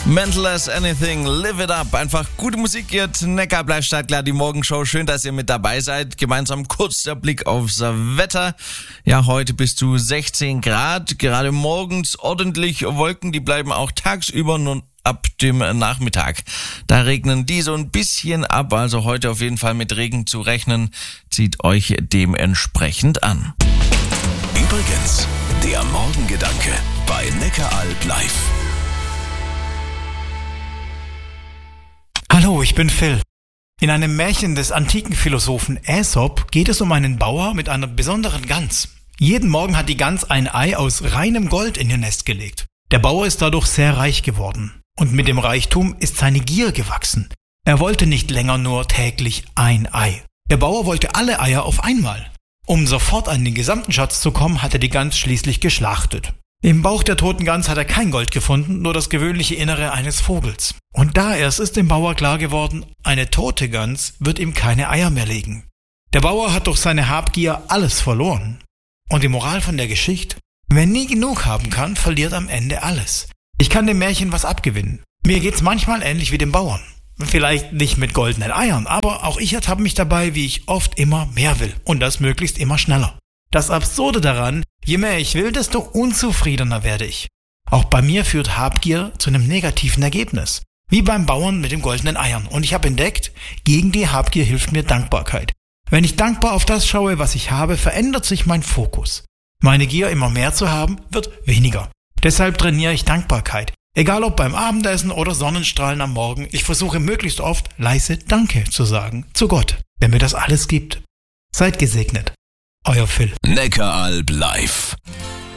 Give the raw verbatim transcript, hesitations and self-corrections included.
Mental as anything, live it up. Einfach gute Musik, ihr Neckar bleibt startklar, die Morgenshow. Schön, dass ihr mit dabei seid. Gemeinsam kurz der Blick aufs Wetter. Ja, heute bis zu sechzehn Grad. Gerade morgens ordentlich Wolken, die bleiben auch tagsüber nun ab dem Nachmittag. Da regnen die so ein bisschen ab, also heute auf jeden Fall mit Regen zu rechnen. Zieht euch dementsprechend an. Übrigens, der Morgengedanke bei Neckaralb live. Hallo, ich bin Phil. In einem Märchen des antiken Philosophen Aesop geht es um einen Bauer mit einer besonderen Gans. Jeden Morgen hat die Gans ein Ei aus reinem Gold in ihr Nest gelegt. Der Bauer ist dadurch sehr reich geworden. Und mit dem Reichtum ist seine Gier gewachsen. Er wollte nicht länger nur täglich ein Ei. Der Bauer wollte alle Eier auf einmal. Um sofort an den gesamten Schatz zu kommen, hat er die Gans schließlich geschlachtet. Im Bauch der toten Gans hat er kein Gold gefunden, nur das gewöhnliche Innere eines Vogels. Und da erst ist dem Bauer klar geworden, eine tote Gans wird ihm keine Eier mehr legen. Der Bauer hat durch seine Habgier alles verloren. Und die Moral von der Geschichte? Wer nie genug haben kann, verliert am Ende alles. Ich kann dem Märchen was abgewinnen. Mir geht's manchmal ähnlich wie dem Bauern. Vielleicht nicht mit goldenen Eiern, aber auch ich ertappe mich dabei, wie ich oft immer mehr will. Und das möglichst immer schneller. Das Absurde daran, je mehr ich will, desto unzufriedener werde ich. Auch bei mir führt Habgier zu einem negativen Ergebnis. Wie beim Bauern mit den goldenen Eiern. Und ich habe entdeckt, gegen die Habgier hilft mir Dankbarkeit. Wenn ich dankbar auf das schaue, was ich habe, verändert sich mein Fokus. Meine Gier, immer mehr zu haben, wird weniger. Deshalb trainiere ich Dankbarkeit. Egal ob beim Abendessen oder Sonnenstrahlen am Morgen, ich versuche möglichst oft leise Danke zu sagen zu Gott, der mir das alles gibt. Seid gesegnet. Euer Phil. Neckaralb live.